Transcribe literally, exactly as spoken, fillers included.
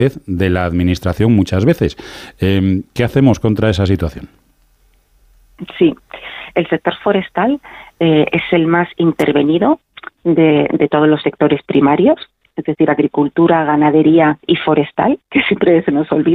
de la Administración muchas veces. Eh, ¿Qué hacemos contra esa situación? Sí, el sector forestal eh, es el más intervenido de, de todos los sectores primarios, es decir, agricultura, ganadería y forestal, que siempre se nos olvida.